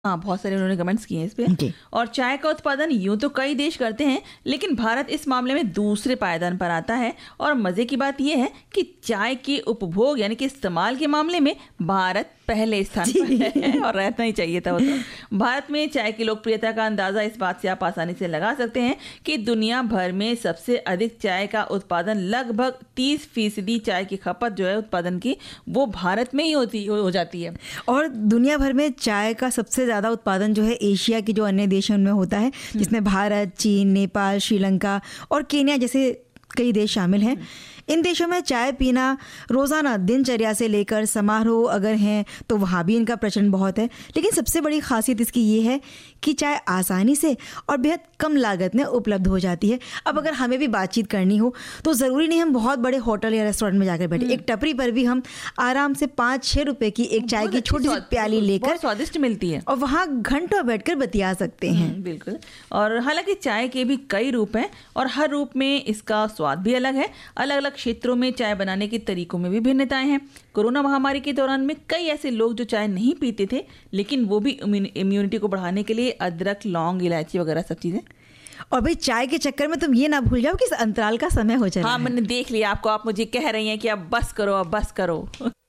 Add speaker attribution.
Speaker 1: हाँ, बहुत सारे उन्होंने कमेंट्स किए हैं इस पे।
Speaker 2: जी।
Speaker 1: और चाय का उत्पादन यूं तो कई देश करते हैं, लेकिन भारत इस मामले में दूसरे पायदान पर आता है। और मजे की बात यह है कि चाय के उपभोग यानी कि इस्तेमाल के मामले में भारत पहले स्थान पर है और रहना ही चाहिए था वो तो। भारत में चाय की लोकप्रियता का अंदाजा इस बात से आप आसानी से लगा सकते हैं कि दुनिया भर में सबसे अधिक चाय का उत्पादन, लगभग 30% चाय की खपत जो है उत्पादन की, वो भारत में ही हो जाती है।
Speaker 2: और दुनिया भर में चाय का सबसे ज़्यादा उत्पादन जो है एशिया के जो अन्य देशों में होता है, जिसमें भारत, चीन, नेपाल, श्रीलंका और केन्या जैसे कई देश शामिल हैं। इन देशों में चाय पीना रोज़ाना दिनचर्या से लेकर समारोह अगर हैं तो वहाँ भी इनका प्रचलन बहुत है। लेकिन सबसे बड़ी खासियत इसकी ये है कि चाय आसानी से और बेहद कम लागत में उपलब्ध हो जाती है। अब अगर हमें भी बातचीत करनी हो तो ज़रूरी नहीं हम बहुत बड़े होटल या रेस्टोरेंट में जाकर बैठे, एक टपरी पर भी हम आराम से 5-6 रुपए की एक चाय की छोटी सी प्याली लेकर,
Speaker 1: स्वादिष्ट मिलती है,
Speaker 2: और वहाँ घंटों बैठकर बतिया सकते हैं।
Speaker 1: बिल्कुल। और हालांकि चाय के भी कई रूप हैं और हर रूप में इसका स्वाद भी अलग है। अलग अलग क्षेत्रों में चाय बनाने के तरीकों में भी भिन्नताएं हैं। कोरोना महामारी के दौरान में कई ऐसे लोग जो चाय नहीं पीते थे, लेकिन वो भी इम्यूनिटी को बढ़ाने के लिए अदरक, लौंग, इलायची वगैरह सब चीजें।
Speaker 2: और भाई चाय के चक्कर में तुम ये ना भूल जाओ कि इस अंतराल का समय हो चला है।
Speaker 1: हाँ, मैंने देख लिया आपको, आप मुझे कह रही हैं कि अब बस करो, अब बस करो।